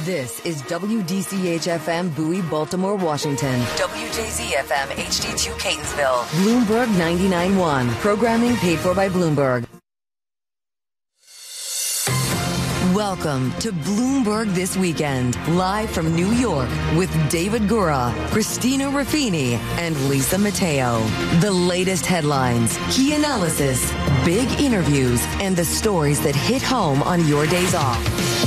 This is WDCH-FM Bowie, Baltimore, Washington. WJZ-FM HD2 Catonsville. Bloomberg 99.1. Programming paid for by Bloomberg. Welcome to Bloomberg This Weekend, live from New York with David Gura, Christina Ruffini, and Lisa Mateo. The latest headlines, key analysis, big interviews, and the stories that hit home on your days off.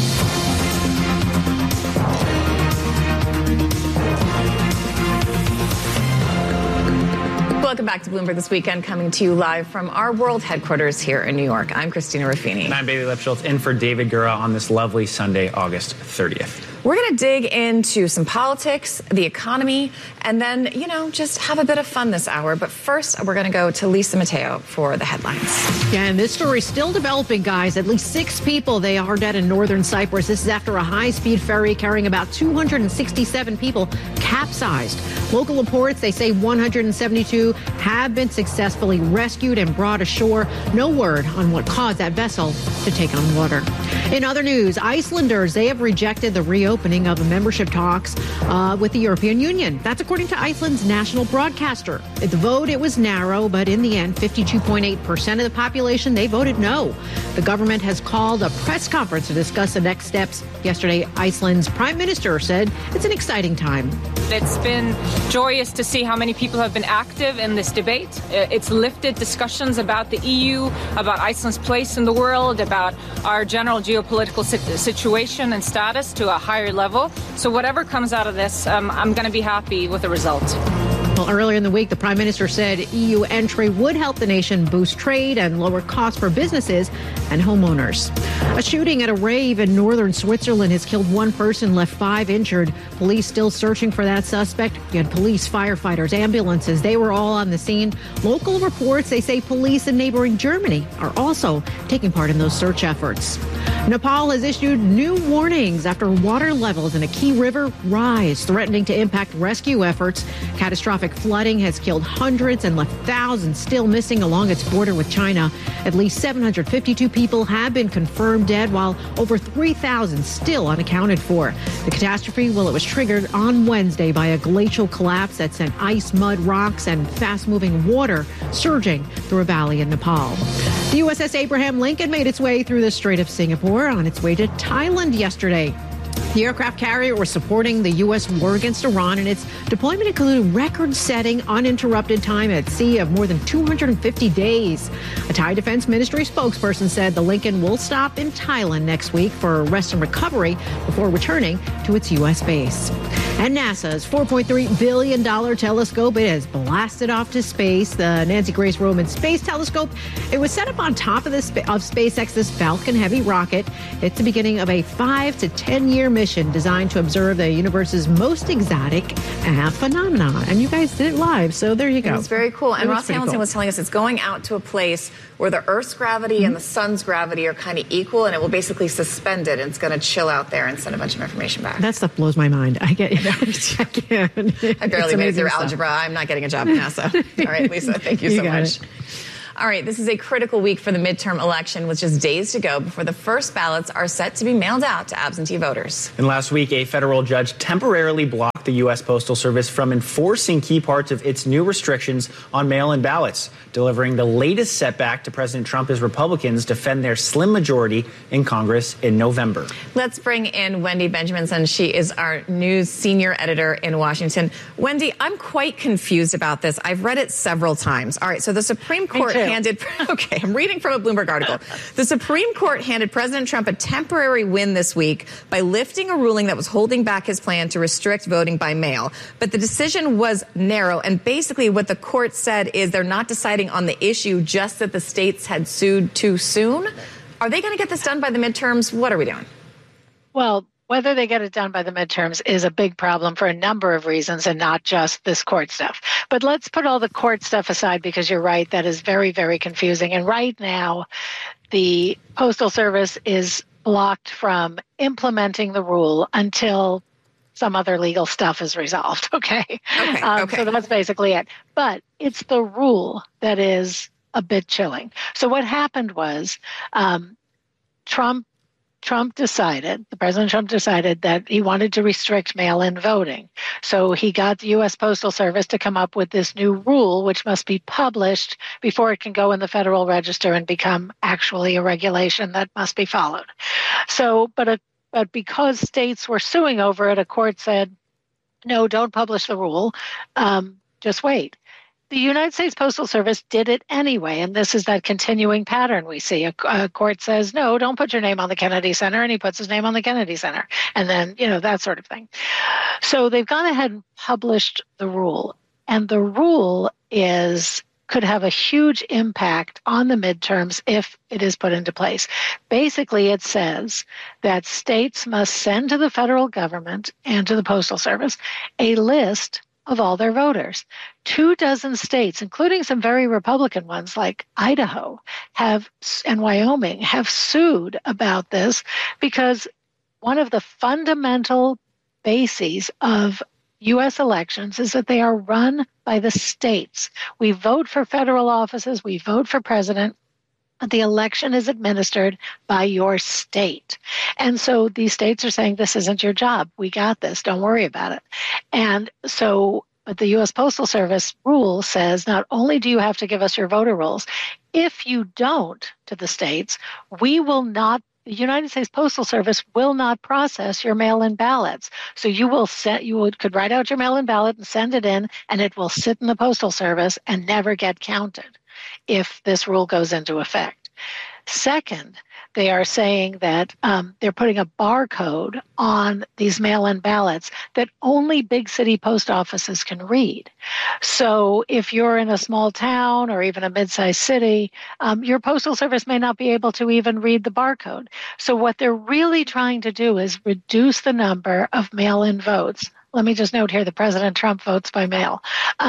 Welcome back to Bloomberg This Weekend, coming to you live from our world headquarters here in New York. I'm Christina Ruffini. And I'm Bailey Lipschultz, in for David Gura on this lovely Sunday, August 30th. We're going to dig into some politics, the economy, and then, just have a bit of fun this hour. But first, we're going to go to Lisa Mateo for the headlines. Yeah, and this story is still developing, guys. At least 6 people, they are dead in northern Cyprus. This is after a high-speed ferry carrying about 267 people capsized. Local reports, they say 172 have been successfully rescued and brought ashore. No word on what caused that vessel to take on water. In other news, Icelanders, they have rejected the reopening of membership talks with the European Union. That's according to Iceland's national broadcaster. At the vote, it was narrow, but in the end, 52.8% of the population, they voted no. The government has called a press conference to discuss the next steps. Yesterday, Iceland's prime minister said it's an exciting time. It's been joyous to see how many people have been active in this debate. It's lifted discussions about the EU, about Iceland's place in the world, about our general geopolitical situation and status to a higher level. So whatever comes out of this, I'm going to be happy with the result. Well, earlier in the week, the prime minister said EU entry would help the nation boost trade and lower costs for businesses and homeowners. A shooting at a rave in northern Switzerland has killed 1 person, left 5 injured. Police still searching for that suspect. You had police, firefighters, ambulances. They were all on the scene. Local reports, they say police in neighboring Germany are also taking part in those search efforts. Nepal has issued new warnings after water levels in a key river rise, threatening to impact rescue efforts. Catastrophic flooding has killed hundreds and left thousands still missing along its border with China. At least 752 people have been confirmed dead, while over 3,000 still unaccounted for. The catastrophe, well, it was triggered on Wednesday by a glacial collapse that sent ice, mud, rocks, and fast-moving water surging through a valley in Nepal. The USS Abraham Lincoln made its way through the Strait of Singapore on its way to Thailand yesterday. The aircraft carrier was supporting the U.S. war against Iran, and its deployment included record-setting uninterrupted time at sea of more than 250 days. A Thai Defense Ministry spokesperson said the Lincoln will stop in Thailand next week for rest and recovery before returning to its U.S. base. And NASA's $4.3 billion telescope, it has blasted off to space. The Nancy Grace Roman Space Telescope, it was set up on top of SpaceX's Falcon Heavy rocket. It's the beginning of a 5 to 10-year mission designed to observe the universe's most exotic phenomena. And you guys did it live, so there you go. It's very cool. And Ross Hamilton was telling us it's going out to a place where the Earth's gravity and the sun's gravity are kind of equal, and it will basically suspend it, and it's going to chill out there and send a bunch of information back. That stuff blows my mind. I get it. I barely made it through algebra. I'm not getting a job at NASA. All right, Lisa, thank you so much. All right, this is a critical week for the midterm election with just days to go before the first ballots are set to be mailed out to absentee voters. And last week, a federal judge temporarily blocked the U.S. Postal Service from enforcing key parts of its new restrictions on mail-in ballots, delivering the latest setback to President Trump as Republicans defend their slim majority in Congress in November. Let's bring in Wendy Benjaminson. She is our news senior editor in Washington. Wendy, I'm quite confused about this. I've read it several times. All right, so the Supreme Court I'm reading from a Bloomberg article. The Supreme Court handed President Trump a temporary win this week by lifting a ruling that was holding back his plan to restrict voting by mail. But the decision was narrow, and basically what the court said is they're not deciding on the issue, just that the states had sued too soon. Are they going to get this done by the midterms? What are we doing? Well, whether they get it done by the midterms is a big problem for a number of reasons, and not just this court stuff. But let's put all the court stuff aside, because you're right, that is very, very confusing. And right now, the Postal Service is blocked from implementing the rule until some other legal stuff is resolved, okay? So that's basically it. But it's the rule that is a bit chilling. So what happened was Trump President Trump decided that he wanted to restrict mail-in voting. So he got the U.S. Postal Service to come up with this new rule, which must be published before it can go in the Federal Register and become actually a regulation that must be followed. So, but because states were suing over it, a court said, no, don't publish the rule. Just wait. The United States Postal Service did it anyway, and this is that continuing pattern we see. A court says, no, don't put your name on the Kennedy Center, and he puts his name on the Kennedy Center, and then, that sort of thing. So they've gone ahead and published the rule, and the rule could have a huge impact on the midterms if it is put into place. Basically, it says that states must send to the federal government and to the Postal Service a list of all their voters. 24 states, including some very Republican ones like Idaho and Wyoming, have sued about this because one of the fundamental bases of U.S. elections is that they are run by the states. We vote for federal offices, we vote for president, but the election is administered by your state. And so these states are saying, this isn't your job. We got this. Don't worry about it. And so, but the U.S. Postal Service rule says not only do you have to give us your voter rolls, if you don't to the states, the United States Postal Service will not process your mail-in ballots. So you could write out your mail-in ballot and send it in, and it will sit in the Postal Service and never get counted if this rule goes into effect. Second, they are saying that they're putting a barcode on these mail-in ballots that only big city post offices can read. So if you're in a small town or even a mid-sized city, your postal service may not be able to even read the barcode. So what they're really trying to do is reduce the number of mail-in votes. Let me just note here that President Trump votes by mail.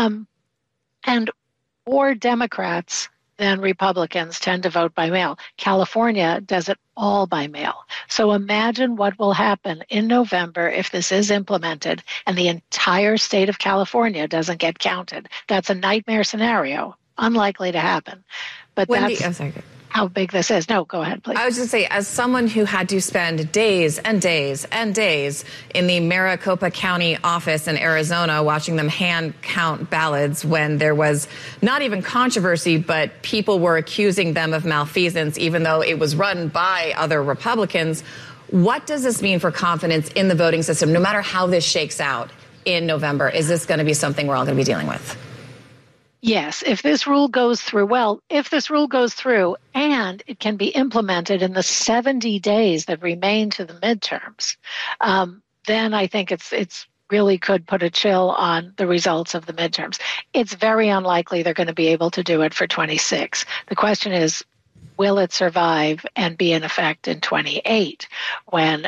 And more Democrats than Republicans tend to vote by mail. California does it all by mail. So imagine what will happen in November if this is implemented and the entire state of California doesn't get counted. That's a nightmare scenario, unlikely to happen. But Wendy, that's how big this is. No, go ahead, please. I was just say, as someone who had to spend days and days and days in the Maricopa County office in Arizona watching them hand count ballots when there was not even controversy, but people were accusing them of malfeasance, even though it was run by other Republicans. What does this mean for confidence in the voting system, no matter how this shakes out in November? Is this going to be something we're all going to be dealing with? Yes, if this rule goes through and it can be implemented in the 70 days that remain to the midterms, then I think it's really could put a chill on the results of the midterms. It's very unlikely they're going to be able to do it for 26. The question is, will it survive and be in effect in 28 when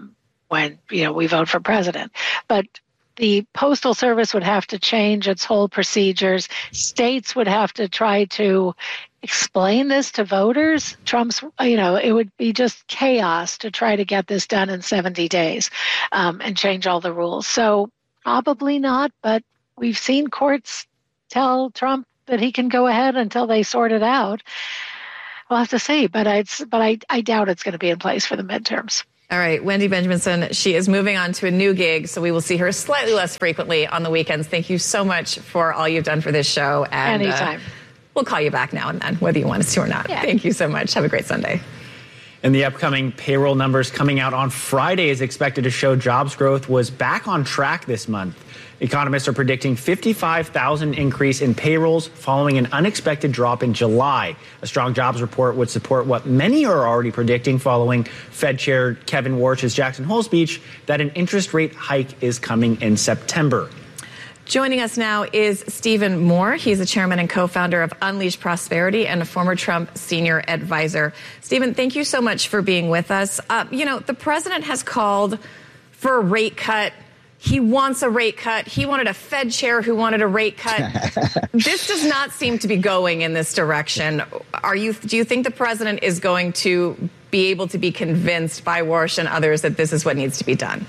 we vote for president? But the Postal Service would have to change its whole procedures. States would have to try to explain this to voters. It would be just chaos to try to get this done in 70 days and change all the rules. So probably not, but we've seen courts tell Trump that he can go ahead until they sort it out. We'll have to see, but I doubt it's going to be in place for the midterms. All right, Wendy Benjaminson, she is moving on to a new gig, so we will see her slightly less frequently on the weekends. Thank you so much for all you've done for this show. And, anytime. We'll call you back now and then, whether you want us to or not. Yeah. Thank you so much. Have a great Sunday. And the upcoming payroll numbers coming out on Friday is expected to show jobs growth was back on track this month. Economists are predicting 55,000 increase in payrolls following an unexpected drop in July. A strong jobs report would support what many are already predicting following Fed Chair Kevin Warsh's Jackson Hole speech that an interest rate hike is coming in September. Joining us now is Stephen Moore. He's the chairman and co-founder of Unleash Prosperity and a former Trump senior advisor. Stephen, thank you so much for being with us. The president has called for a rate cut. He wants a rate cut. He wanted a Fed chair who wanted a rate cut. This does not seem to be going in this direction. Do you think the president is going to be able to be convinced by Warsh and others that this is what needs to be done?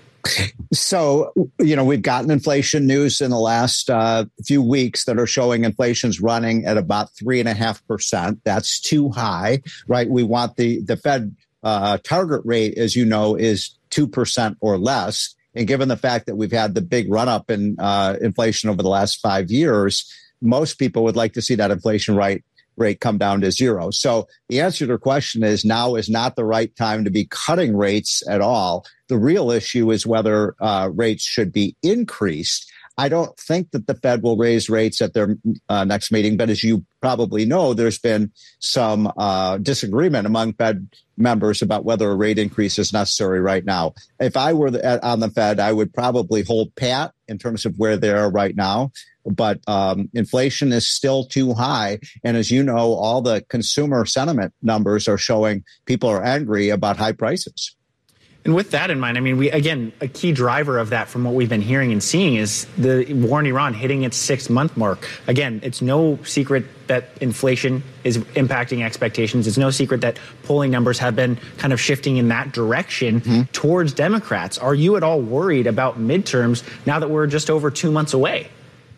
So, we've gotten inflation news in the last few weeks that are showing inflation's running at about 3.5%. That's too high, right? We want the Fed target rate, as you know, is 2% or less. And given the fact that we've had the big run up in inflation over the last 5 years, most people would like to see that inflation rate come down to zero. So the answer to your question is now is not the right time to be cutting rates at all. The real issue is whether rates should be increased. I don't think that the Fed will raise rates at their next meeting, but as you probably know, there's been some disagreement among Fed members about whether a rate increase is necessary right now. If I were on the Fed, I would probably hold pat in terms of where they are right now. But inflation is still too high. And as you know, all the consumer sentiment numbers are showing people are angry about high prices. And with that in mind, I mean, a key driver of that from what we've been hearing and seeing is the war in Iran hitting its 6-month mark. Again, it's no secret that inflation is impacting expectations. It's no secret that polling numbers have been kind of shifting in that direction towards Democrats. Are you at all worried about midterms now that we're just over 2 months away?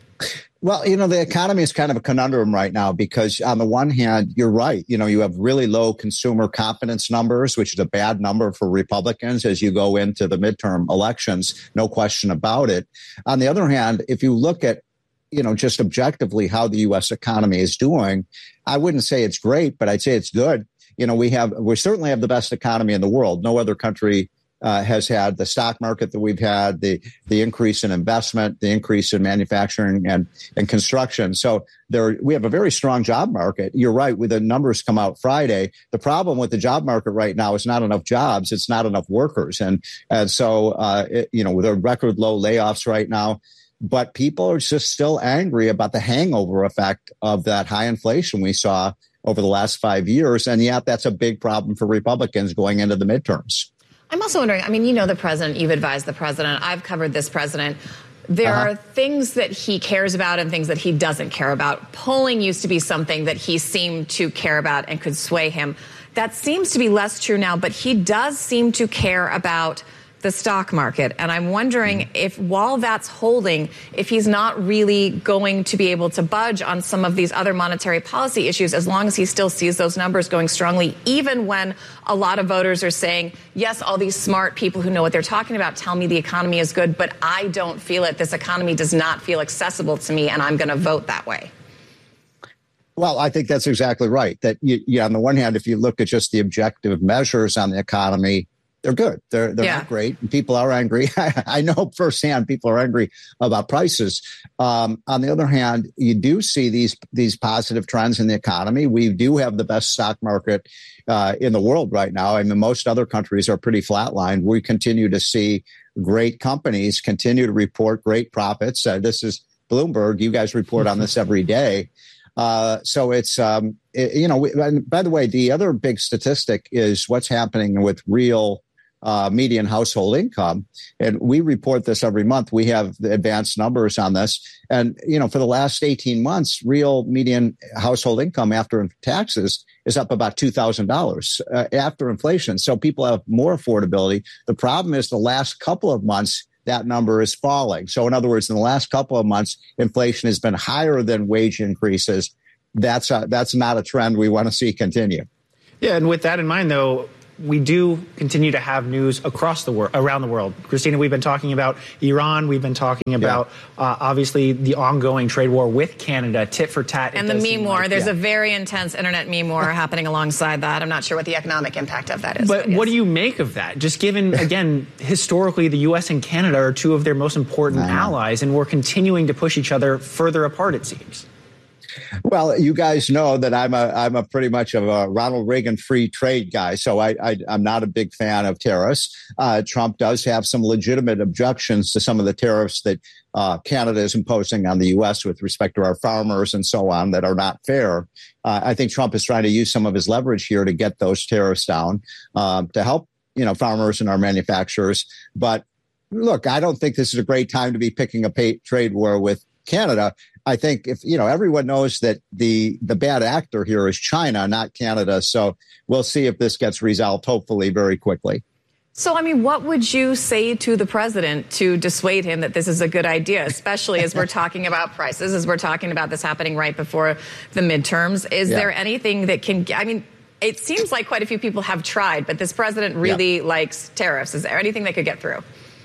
Well, the economy is kind of a conundrum right now because on the one hand, you're right. You have really low consumer confidence numbers, which is a bad number for Republicans as you go into the midterm elections. No question about it. On the other hand, if you look at, just objectively how the U.S. economy is doing, I wouldn't say it's great, but I'd say it's good. We certainly have the best economy in the world. No other country has had the stock market that we've had, the increase in investment, the increase in manufacturing and construction. So we have a very strong job market. You're right. With the numbers come out Friday, the problem with the job market right now is not enough jobs. It's not enough workers. And so, with a record low layoffs right now, but people are just still angry about the hangover effect of that high inflation we saw over the last 5 years. And yet that's a big problem for Republicans going into the midterms. I'm also wondering, the president, you've advised the president, I've covered this president. There are things that he cares about and things that he doesn't care about. Polling used to be something that he seemed to care about and could sway him. That seems to be less true now, but he does seem to care about the stock market. And I'm wondering if while that's holding, if he's not really going to be able to budge on some of these other monetary policy issues, as long as he still sees those numbers going strongly, even when a lot of voters are saying, yes, all these smart people who know what they're talking about tell me the economy is good, but I don't feel it. This economy does not feel accessible to me, and I'm going to vote that way. Well, I think that's exactly right. That on the one hand, if you look at just the objective measures on the economy, they're good. They're not great. And people are angry. I know firsthand people are angry about prices. On the other hand, you do see these positive trends in the economy. We do have the best stock market in the world right now. I mean, most other countries are pretty flatlined. We continue to see great companies continue to report great profits. This is Bloomberg. You guys report on this every day. So it's, and by the way, the other big statistic is what's happening with real median household income. And we report this every month. We have the advanced numbers on this. And, for the last 18 months, real median household income after taxes is up about $2,000 after inflation. So people have more affordability. The problem is the last couple of months, that number is falling. So in other words, in the last couple of months, inflation has been higher than wage increases. That's not a trend we want to see continue. Yeah, and with that in mind, though, we do continue to have news across the world, around the world. Christina, we've been talking about Iran. We've been talking about, obviously, the ongoing trade war with Canada, tit for tat. And the meme war. There's a very intense internet meme war happening alongside that. I'm not sure what the economic impact of that is. But what do you make of that? Just given, again, historically, the U.S. and Canada are two of their most important allies, and we're continuing to push each other further apart, it seems. Well, you guys know that I'm a pretty much of a Ronald Reagan free trade guy, so I'm not a big fan of tariffs. Trump does have some legitimate objections to some of the tariffs that Canada is imposing on the U.S. with respect to our farmers and so on that are not fair. I think Trump is trying to use some of his leverage here to get those tariffs down to help farmers and our manufacturers. But look, I don't think this is a great time to be picking a trade war with Canada. I think if, everyone knows that the bad actor here is China, not Canada. So we'll see if this gets resolved, hopefully very quickly. So, what would you say to the president to dissuade him that this is a good idea, especially as we're talking about prices, as we're talking about this happening right before the midterms? Is there anything that can, it seems like quite a few people have tried, but this president really likes tariffs. Is there anything they could get through?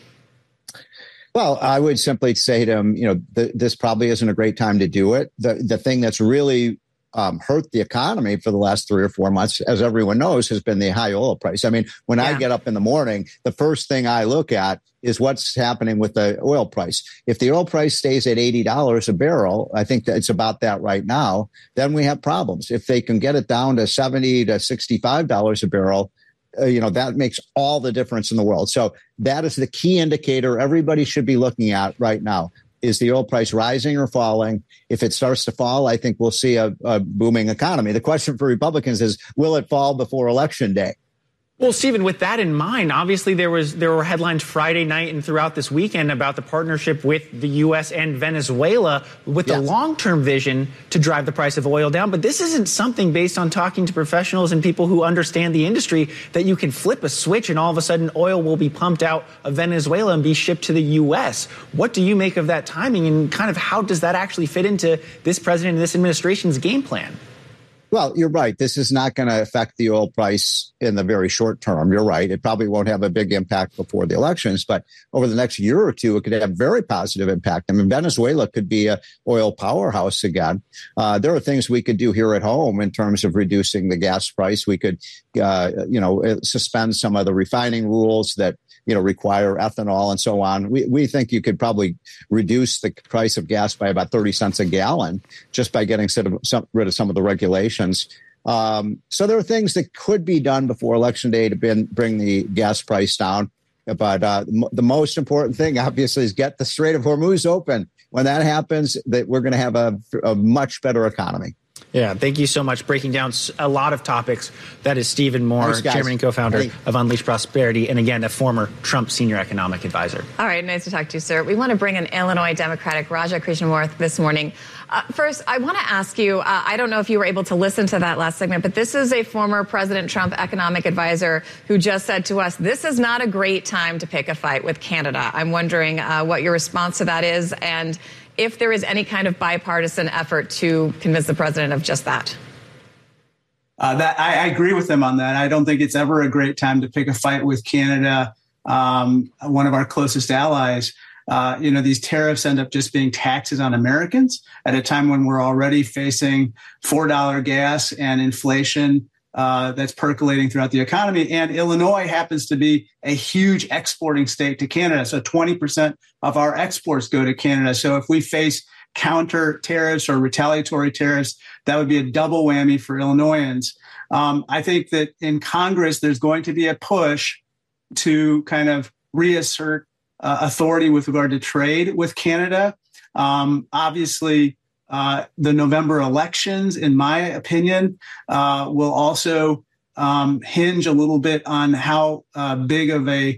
Well, I would simply say to him, this probably isn't a great time to do it. The thing that's really hurt the economy for the last 3 or 4 months, as everyone knows, has been the high oil price. I mean, when I get up in the morning, the first thing I look at is what's happening with the oil price. If the oil price stays at $80 a barrel, I think that it's about that right now, then we have problems. If they can get it down to $70 to $65 a barrel, that makes all the difference in the world. So that is the key indicator everybody should be looking at right now. Is the oil price rising or falling? If it starts to fall, I think we'll see a booming economy. The question for Republicans is, will it fall before Election Day? Well, Stephen, with that in mind, obviously there were headlines Friday night and throughout this weekend about the partnership with the U.S. and Venezuela with the long-term vision to drive the price of oil down. But this isn't something, based on talking to professionals and people who understand the industry, that you can flip a switch and all of a sudden oil will be pumped out of Venezuela and be shipped to the U.S. What do you make of that timing, and kind of how does that actually fit into this president and this administration's game plan? Well, you're right. This is not going to affect the oil price in the very short term. You're right. It probably won't have a big impact before the elections, but over the next year or two, it could have very positive impact. I mean, Venezuela could be an oil powerhouse again. There are things we could do here at home in terms of reducing the gas price. We could, suspend some of the refining rules that require ethanol and so on. We think you could probably reduce the price of gas by about 30 cents a gallon just by getting rid of some of the regulations. So there are things that could be done before Election Day to bring the gas price down. But the most important thing, obviously, is get the Strait of Hormuz open. When that happens, that we're going to have a much better economy. Yeah, thank you so much. Breaking down a lot of topics. That is Stephen Moore, chairman and co-founder of Unleash Prosperity, and again, a former Trump senior economic advisor. All right, nice to talk to you, sir. We want to bring in Illinois Democratic Raja Krishnamoorthy this morning. First, I want to ask you, I don't know if you were able to listen to that last segment, but this is a former President Trump economic advisor who just said to us, this is not a great time to pick a fight with Canada. I'm wondering what your response to that is, and if there is any kind of bipartisan effort to convince the president of just that. I agree with them on that. I don't think it's ever a great time to pick a fight with Canada, one of our closest allies. These tariffs end up just being taxes on Americans at a time when we're already facing $4 gas and inflation that's percolating throughout the economy. And Illinois happens to be a huge exporting state to Canada. So 20% of our exports go to Canada. So if we face counter tariffs or retaliatory tariffs, that would be a double whammy for Illinoisans. I think that in Congress, there's going to be a push to kind of reassert authority with regard to trade with Canada. Obviously, the November elections, in my opinion, will also hinge a little bit on how big of a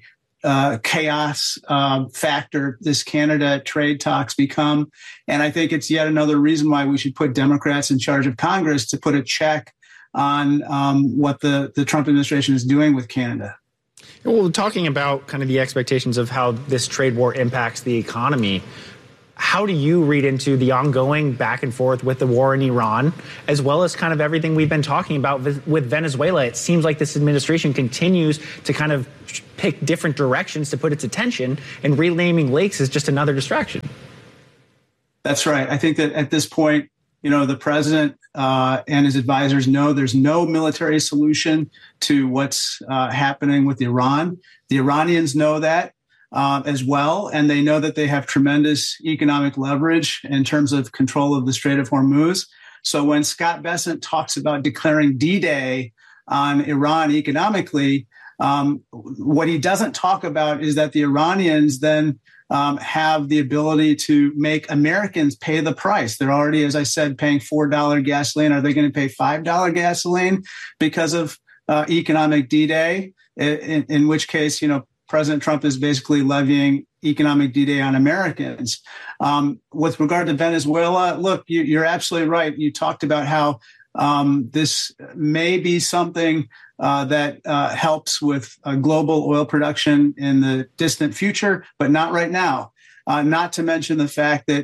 chaos factor this Canada trade talks become. And I think it's yet another reason why we should put Democrats in charge of Congress to put a check on what the Trump administration is doing with Canada. Well, talking about kind of the expectations of how this trade war impacts the economy, how do you read into the ongoing back and forth with the war in Iran, as well as kind of everything we've been talking about with Venezuela? It seems like this administration continues to kind of pick different directions to put its attention, and renaming lakes is just another distraction. That's right. I think that at this point, the president and his advisors know there's no military solution to what's happening with Iran. The Iranians know that as well, and they know that they have tremendous economic leverage in terms of control of the Strait of Hormuz. So when Scott Bessent talks about declaring D-Day on Iran economically, what he doesn't talk about is that the Iranians then have the ability to make Americans pay the price. They're already, as I said, paying $4 gasoline. Are they going to pay $5 gasoline because of economic D-Day? In which case, President Trump is basically levying economic D-Day on Americans. With regard to Venezuela, look, you're absolutely right. You talked about how this may be something that helps with global oil production in the distant future, but not right now. Not to mention the fact that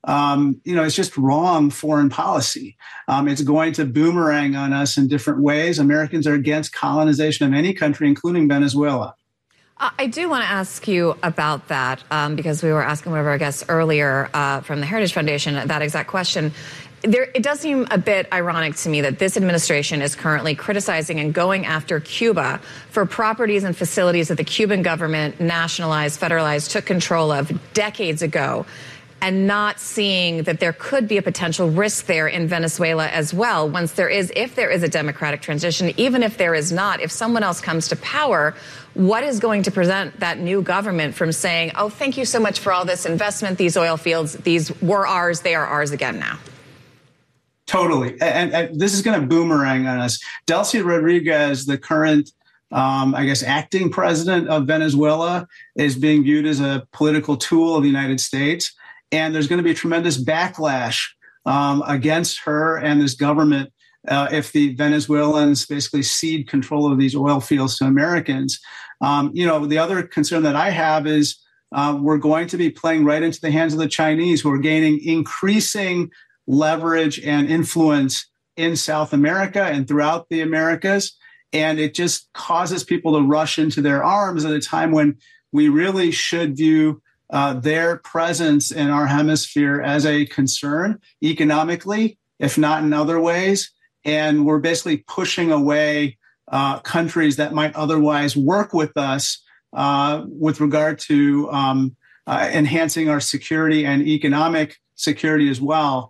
it's just wrong foreign policy. It's going to boomerang on us in different ways. Americans are against colonization of any country, including Venezuela. I do want to ask you about that because we were asking one of our guests earlier from the Heritage Foundation that exact question. It does seem a bit ironic to me that this administration is currently criticizing and going after Cuba for properties and facilities that the Cuban government nationalized, federalized, took control of decades ago, and not seeing that there could be a potential risk there in Venezuela as well. If there is a democratic transition, even if there is not, if someone else comes to power, what is going to prevent that new government from saying, oh, thank you so much for all this investment, these oil fields, these were ours, they are ours again now? Totally. And this is going to boomerang on us. Delcy Rodriguez, the current, acting president of Venezuela, is being viewed as a political tool of the United States. And there's going to be a tremendous backlash against her and this government if the Venezuelans basically cede control of these oil fields to Americans. The other concern that I have is we're going to be playing right into the hands of the Chinese, who are gaining increasing leverage and influence in South America and throughout the Americas. And it just causes people to rush into their arms at a time when we really should view their presence in our hemisphere as a concern economically, if not in other ways. And we're basically pushing away countries that might otherwise work with us with regard to enhancing our security and economic security as well.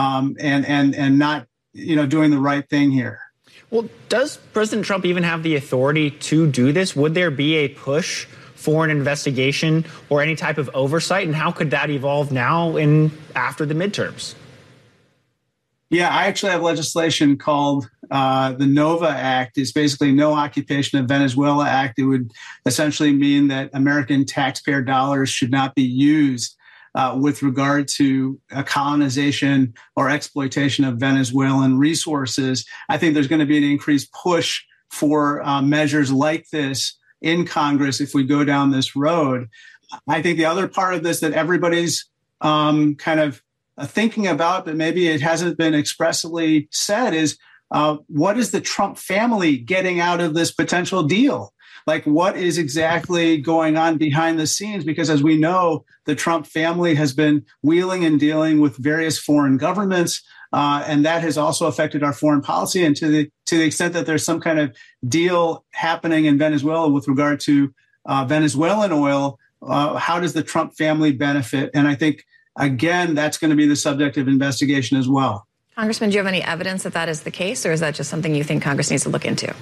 And not, doing the right thing here. Well, does President Trump even have the authority to do this? Would there be a push for an investigation or any type of oversight? And how could that evolve now after the midterms? Yeah, I actually have legislation called the NOVA Act. It's basically No Occupation of Venezuela Act. It would essentially mean that American taxpayer dollars should not be used with regard to colonization or exploitation of Venezuelan resources. I think there's going to be an increased push for measures like this in Congress if we go down this road. I think the other part of this that everybody's kind of thinking about, but maybe it hasn't been expressly said, is what is the Trump family getting out of this potential deal? Like, what is exactly going on behind the scenes? Because as we know, the Trump family has been wheeling and dealing with various foreign governments, and that has also affected our foreign policy. And to the extent that there's some kind of deal happening in Venezuela with regard to Venezuelan oil, how does the Trump family benefit? And I think, again, that's going to be the subject of investigation as well. Congressman, do you have any evidence that that is the case, or is that just something you think Congress needs to look into?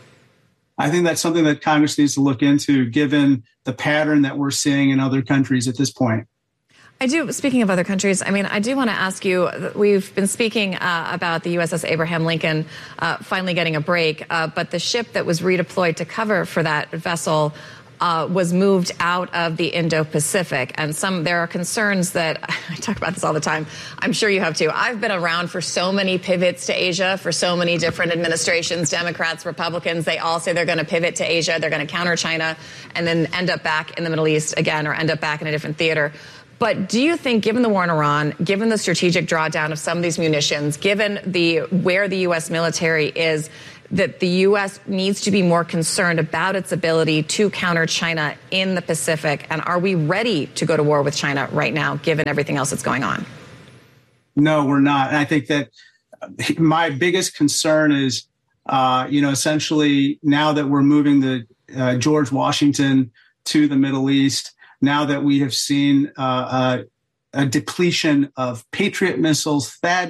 I think that's something that Congress needs to look into, given the pattern that we're seeing in other countries at this point. Speaking of other countries, I do want to ask you, we've been speaking about the USS Abraham Lincoln finally getting a break, but the ship that was redeployed to cover for that vessel was moved out of the Indo-Pacific. And there are concerns that, I talk about this all the time, I'm sure you have too. I've been around for so many pivots to Asia, for so many different administrations, Democrats, Republicans. They all say they're going to pivot to Asia, they're going to counter China, and then end up back in the Middle East again, or end up back in a different theater. But do you think, given the war in Iran, given the strategic drawdown of some of these munitions, given where the U.S. military is, that the U.S. needs to be more concerned about its ability to counter China in the Pacific? And are we ready to go to war with China right now, given everything else that's going on? No, we're not. And I think that my biggest concern is, essentially now that we're moving the George Washington to the Middle East, now that we have seen a depletion of Patriot missiles, THAAD